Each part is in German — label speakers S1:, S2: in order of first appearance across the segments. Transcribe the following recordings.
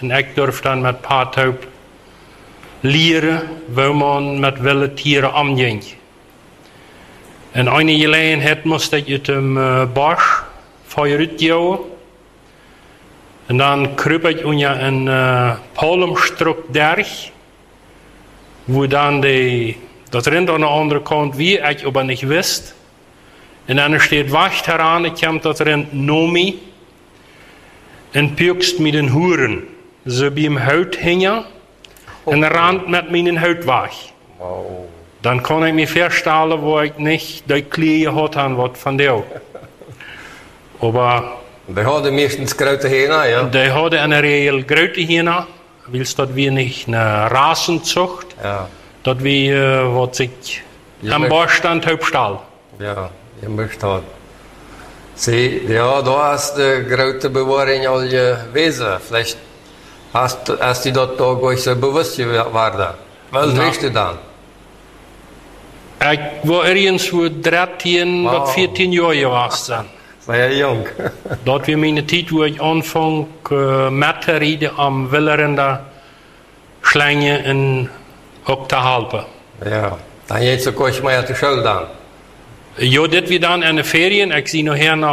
S1: En ik durf dan met Paarthoop leren hoe man met wilde dieren omgaat. En een gelegenheid moest ik uit dem bos vooruit jouwen. En dan kruip ik onder een palmstrukberg, wo dan dat rent aan de andere kant wie ik aber niet wist. En dan steht wacht heran, ik kwam dat rent Nomi en pukst met den Huren. Ze bij hem hout hingen en rand met mijn hout weg.
S2: Wow.
S1: Dan kon ik me voorstellen, wo ik niet die kleine had aan wat van jou. Aber
S2: Die hadden meestens grote henen, ja?
S1: die hadden in de regel grote henen, wils dat we niet een Rasenzucht,
S2: Ja.
S1: dat we wat zich am Bosstand Hauptstall.
S2: Ja, je moest dat. Zie, ja, daar is de grote bewaring al gewezen. Vielleicht hast du dat toch ooit zo bewust geworden. Wat wist je dan?
S1: Ik was ergens voor 13
S2: Wow.
S1: tot 14 jaar geweest zijn.
S2: War ja jong.
S1: Dat was mijn tijd waar ik aanvang met te rijden om willerende slangen en ook te helpen.
S2: Ja, dan je zo kost maar uit de school dan.
S1: Ja, dit we dan in de ferien. Ik zie nog hier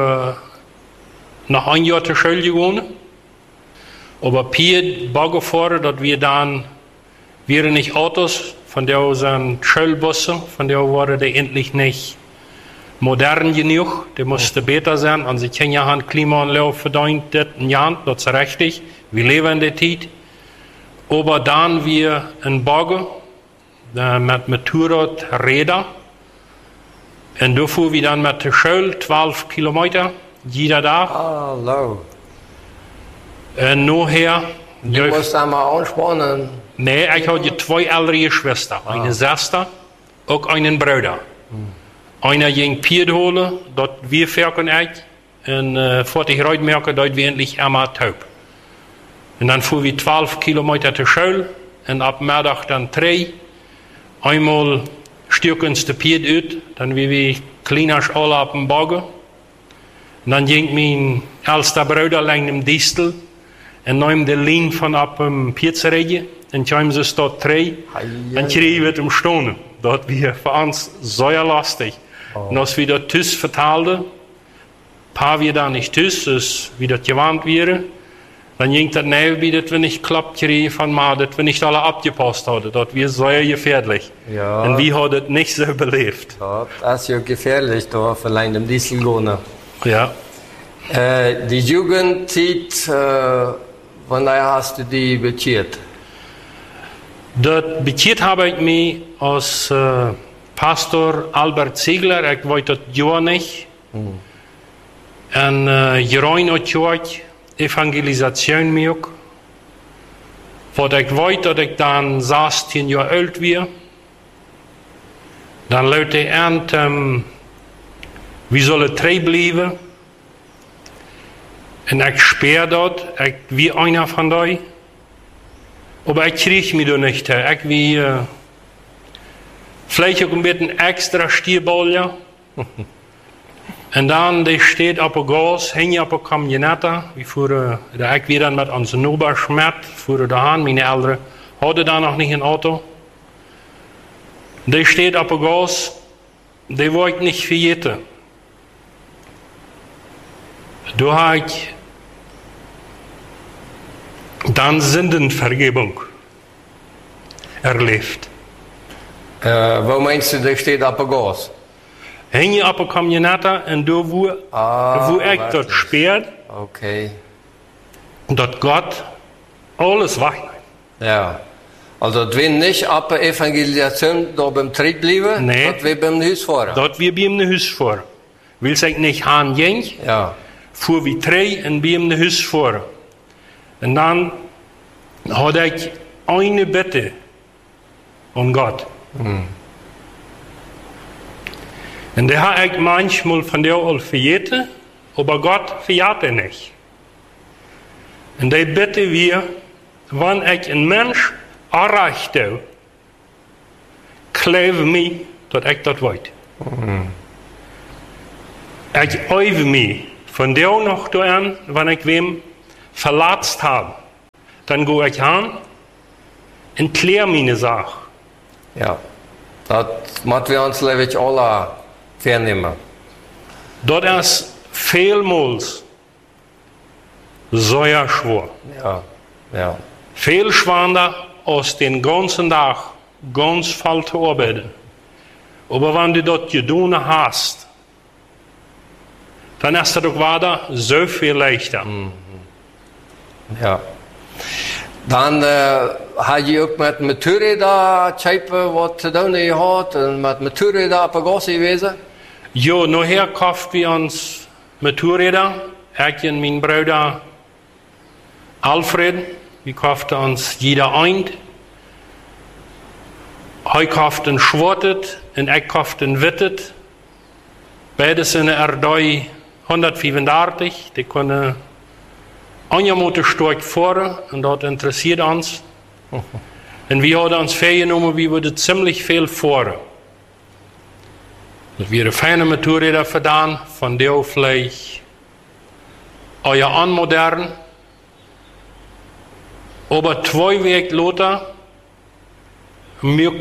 S1: nog een jaar te school gegaan. Aber Piet Baggerfahrer, dat wir dann, wären nicht Autos, von der sind Schulbussen, von der waren die endlich nicht modern genug, die mussten besser sein, und sie können ja ein Klimaanlage verdient, das ein Jahr, das ist richtig, wir leben in der Zeit. Aber dann wir in Bagger, mit Motorradräder, und da fuhren wir dann mit der Schule 12 Kilometer, jeder Tag.
S2: Hallo.
S1: En nachher.
S2: Je moest allemaal aanspannen.
S1: Nee, ik had je 2 ältere Geschwister. Eine Schwester, ook einen Bruder. Einer ging Piet holen, dat wir verken ik. En voor ik eruit merken, dat wir endlich einmal taub. En dan fuhren wir 12 Kilometer zur Schule. En ab middag dan 3. Einmal stürken uns de Piet uit. Dan wie wir kleiner alle op den Bagger. En dan ging mijn älster Bruder lang dem Distel. En nam de lijn van op een pizzeretje. En kwamen ze tot 3. En kregen we het stonen. Dat was voor ons zeer lastig. En als we dat thuis vertaalden, paar wir da nicht thuis, dus wie dat gewand waren, dan ging dat nou wie dat we niet klappt kregen van maar dat we niet alle abgepasst hadden. Dat was zeer gefährlich.
S2: Ja.
S1: En wie had het niet zo beleefd.
S2: Dat is ja gefährlich, da verleihen dem Diesel gehen.
S1: Ja.
S2: Die Jugendzeit, wann hast du die beziert?
S1: Dat beziert habe ich mich als Pastor Albert Ziegler, ich weiß das ja nicht. En gerein hat ich Evangelisation mir auch. Wat ich weiß, dass ich dann 16 Jahre alt war. Dann laut ich an, wie soll es treu bleiben? En ich sperr dort, ich wie einer von euch. Aber ich krieg mich da nicht her. Ich wie, vielleicht auch ein bisschen extra Stierball. Und dann, der steht auf der Gas, hängt auf der Kamionette. Wir fuhren, ich wieder mit unserem Oberschmidt, fuhren dahin, meine Eltern hatten da noch nicht ein Auto. Der steht auf der Gas, der war ich nicht verjäten. Da habe ich dann Sündenvergebung erlebt.
S2: Wo meinst du, der steht op de gas?
S1: Hing je op een kamionette en daar wo ik dat speert,
S2: Okay.
S1: dat Gott alles wegneemt.
S2: Ja. Also, dat we niet op de Evangelisation da beim Tritt bleiben,
S1: Nee.
S2: dat we beim Huis fahren.
S1: Dat wir bij hem naar huis voor. Wil ik niet gaan ging,
S2: Ja.
S1: voer we 3 en bij hem naar huis voor. En dan had ik een bitte aan God. En die heb ik manchmal van jou al vergeten, aber Gott verjat er niet. En die bitte wir, wanneer ik een mens erreichte, geloof me dat ik dat weet. Ik oefen me van jou nog aan, wanneer ik hem verlaatst habe. dann gehe ich hin und kläre meine Sache.
S2: Ja, das müssen wir uns letztlich alle vernehmen.
S1: Dort ist vielmals sehr schwer.
S2: Ja, ja.
S1: Viel schwerer als den ganzen Tag ganz voll zu arbeiten. Aber wenn du das getan hast, dann ist das auch weiter so viel leichter.
S2: Ja. Dann had je ook met Motorräder Scheibe wat te doen gehad en met Motorräder op Gassi gewesen?
S1: Ja, nachher kaufen wir uns Motorräder. Ich und mein Bruder Alfred, wir kauften uns jeder ein. Er kauft ein schwartes und ich kaufte ein wittet. Beides in der RD 135. Die können eine stark fahren und das interessiert uns. Und wir haben uns vorgenommen, wir würden ziemlich viel fahren. Das wäre feine Motorräder verdaan, von der vielleicht euer anmodern. Aber 2 Wochen später,